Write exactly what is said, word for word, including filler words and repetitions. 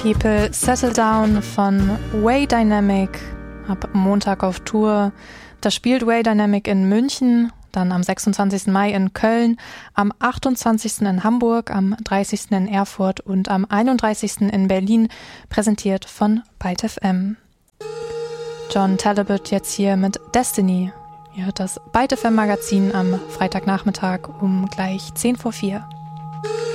People Settle Down von Way Dynamic, ab Montag auf Tour. Da spielt Way Dynamic in München, dann am sechsundzwanzigsten Mai in Köln, am achtundzwanzigsten in Hamburg, am dreißigsten in Erfurt und am einunddreißigsten in Berlin, präsentiert von Byte F M. John Talabot jetzt hier mit Destiny. Ihr hört das Byte F M Magazin am Freitagnachmittag um gleich zehn vor vier.